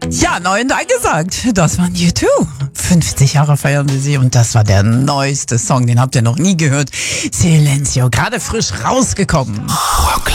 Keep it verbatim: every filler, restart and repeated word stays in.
Ja, neu und angesagt. Das waren U zwei. fünfzig Jahre feiern wir sie und das war der neueste Song. Den habt ihr noch nie gehört. Silencio, gerade frisch rausgekommen. Rock